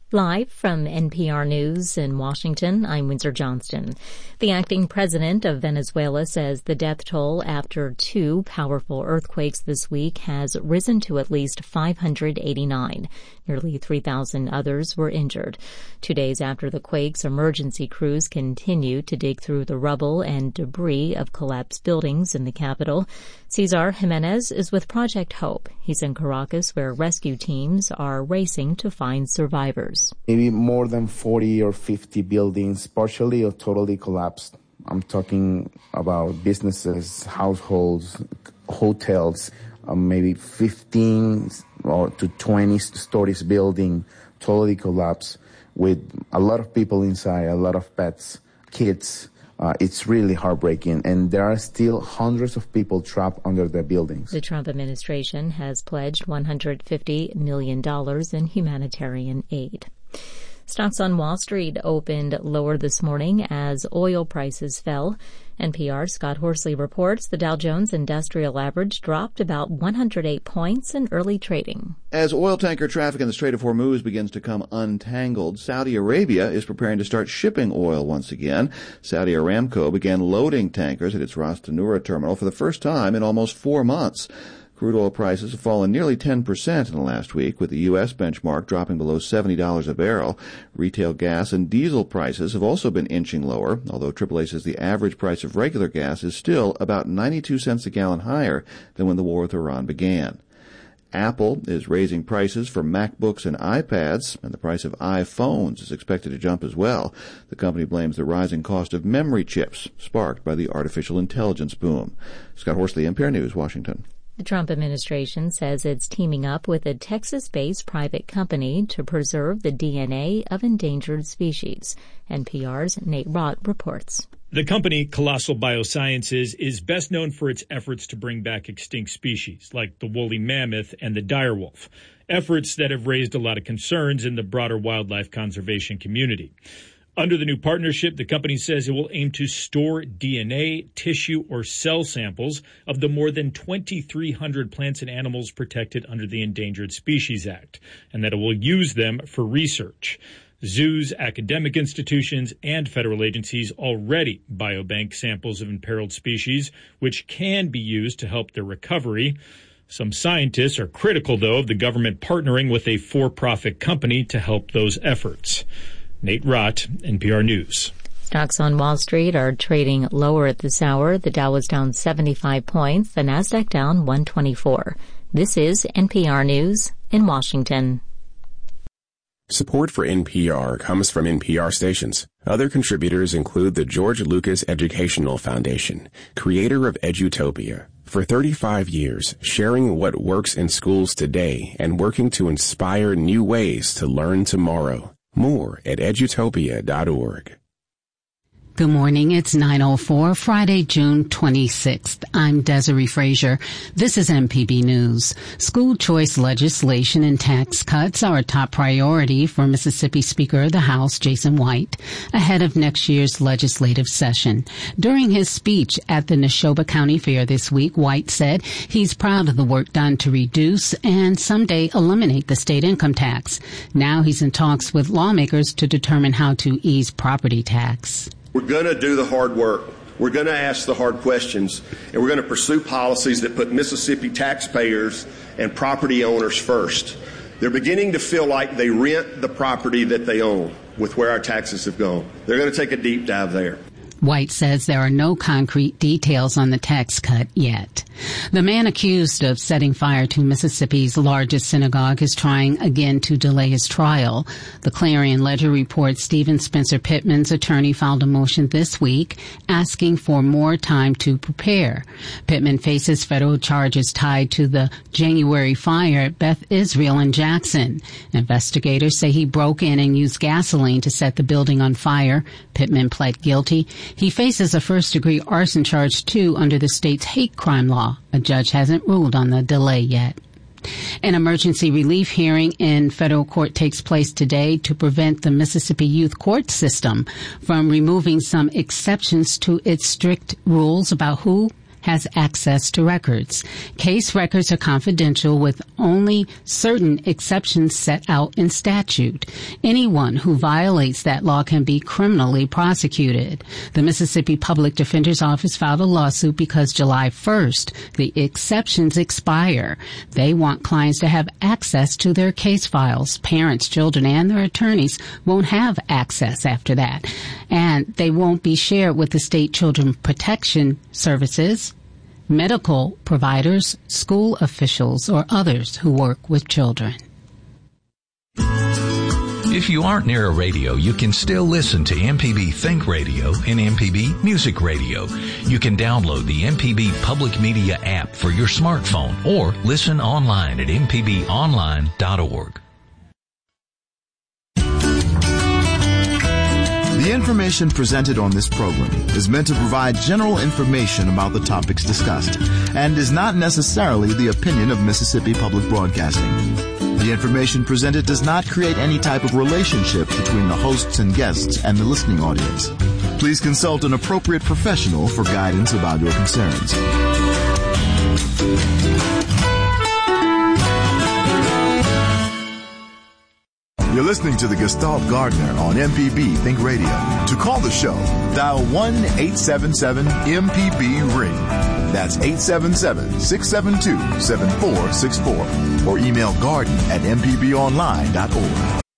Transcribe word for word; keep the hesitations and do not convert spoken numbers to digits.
Live from N P R News in Washington, I'm Windsor Johnston. The acting president of Venezuela says the death toll after two powerful earthquakes this week has risen to at least five hundred eighty-nine. Nearly three thousand others were injured. Two days after the quakes, emergency crews continue to dig through the rubble and debris of collapsed buildings in the capital. Cesar Jimenez is with Project Hope. He's in Caracas, where rescue teams are racing to find survivors. Maybe more than forty or fifty buildings, partially or totally collapsed. I'm talking about businesses, households, hotels, uh, maybe fifteen or to twenty stories building, totally collapsed with a lot of people inside, a lot of pets, kids. Uh, it's really heartbreaking, and there are still hundreds of people trapped under the buildings. The Trump administration has pledged one hundred fifty million dollars in humanitarian aid. Stocks on Wall Street opened lower this morning as oil prices fell. N P R's Scott Horsley reports the Dow Jones Industrial Average dropped about one hundred eight points in early trading. As oil tanker traffic in the Strait of Hormuz begins to come untangled, Saudi Arabia is preparing to start shipping oil once again. Saudi Aramco began loading tankers at its Ras Tanura terminal for the first time in almost four months. Crude oil prices have fallen nearly ten percent in the last week, with the U S benchmark dropping below seventy dollars a barrel. Retail gas and diesel prices have also been inching lower, although triple A says the average price of regular gas is still about ninety-two cents a gallon higher than when the war with Iran began. Apple is raising prices for MacBooks and iPads, and the price of iPhones is expected to jump as well. The company blames the rising cost of memory chips, sparked by the artificial intelligence boom. Scott Horsley, N P R News, Washington. The Trump administration says it's teaming up with a Texas-based private company to preserve the D N A of endangered species. N P R's Nate Rott reports. The company, Colossal Biosciences, is best known for its efforts to bring back extinct species like the woolly mammoth and the direwolf, efforts that have raised a lot of concerns in the broader wildlife conservation community. Under the new partnership, the company says it will aim to store D N A, tissue, or cell samples of the more than twenty-three hundred plants and animals protected under the Endangered Species Act, and that it will use them for research. Zoos, academic institutions, and federal agencies already biobank samples of imperiled species, which can be used to help their recovery. Some scientists are critical, though, of the government partnering with a for-profit company to help those efforts. Nate Rott, N P R News. Stocks on Wall Street are trading lower at this hour. The Dow is down seventy-five points, the Nasdaq down one twenty-four. This is N P R News in Washington. Support for N P R comes from N P R stations. Other contributors include the George Lucas Educational Foundation, creator of Edutopia. For thirty-five years, sharing what works in schools today and working to inspire new ways to learn tomorrow. More at edutopia dot org. Good morning. It's nine oh four, Friday, June twenty-sixth. I'm Desiree Frazier. This is M P B News. School choice legislation and tax cuts are a top priority for Mississippi Speaker of the House, Jason White, ahead of next year's legislative session. During his speech at the Neshoba County Fair this week, White said he's proud of the work done to reduce and someday eliminate the state income tax. Now he's in talks with lawmakers to determine how to ease property tax. We're going to do the hard work. We're going to ask the hard questions, and we're going to pursue policies that put Mississippi taxpayers and property owners first. They're beginning to feel like they rent the property that they own with where our taxes have gone. They're going to take a deep dive there. White says there are no concrete details on the tax cut yet. The man accused of setting fire to Mississippi's largest synagogue is trying again to delay his trial. The Clarion Ledger reports Stephen Spencer Pittman's attorney filed a motion this week asking for more time to prepare. Pittman faces federal charges tied to the January fire at Beth Israel in Jackson. Investigators say he broke in and used gasoline to set the building on fire. Pittman pled guilty. He faces a first-degree arson charge, too, under the state's hate crime law. A judge hasn't ruled on the delay yet. An emergency relief hearing in federal court takes place today to prevent the Mississippi youth court system from removing some exceptions to its strict rules about who has access to records. Case records are confidential with only certain exceptions set out in statute. Anyone who violates that law can be criminally prosecuted. The Mississippi Public Defender's Office filed a lawsuit because July first, the exceptions expire. They want clients to have access to their case files. Parents, children, and their attorneys won't have access after that. And they won't be shared with the state children protection services, medical providers, school officials, or others who work with children. If you aren't near a radio, you can still listen to M P B Think Radio and M P B Music Radio. You can download the M P B Public Media app for your smartphone or listen online at m p b online dot org. The information presented on this program is meant to provide general information about the topics discussed and is not necessarily the opinion of Mississippi Public Broadcasting. The information presented does not create any type of relationship between the hosts and guests and the listening audience. Please consult an appropriate professional for guidance about your concerns. You're listening to the Gestalt Gardener on M P B Think Radio. To call the show, dial one eight seven seven M P B ring. That's eight seven seven, six seven two, seven four six four. Or email garden at m p b online dot org.